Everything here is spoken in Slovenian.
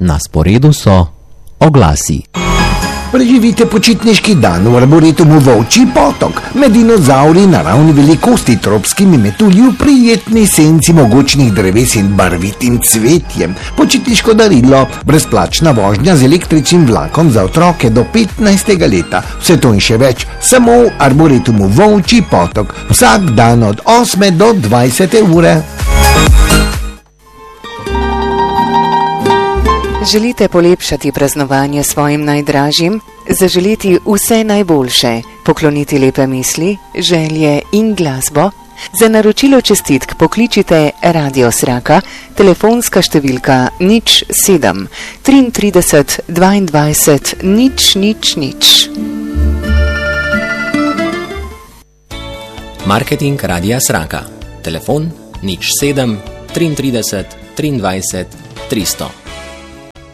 Na sporedu so oglasi. Preživite počitniški dan v arboretumu Volčji potok. Med dinozauri naravni velikosti, tropskimi metulji v prijetni senci mogočnih dreves in barvitim cvetjem. Počitniško darilo, brezplačna vožnja z električnim vlakom za otroke do 15. leta. Vse to in še več, samo v arboretumu Volčji potok. Vsak dan od 8. do 20. ure. Želite polepšati praznovanje svojim najdražjim? Zaželiti vse najboljše, pokloniti lepe misli, želje in glasbo? Za naročilo čestitk pokličite Radio Sraka, telefonska številka 07 33 22 000. Marketing Radia Sraka. Telefon 07 33 23 300.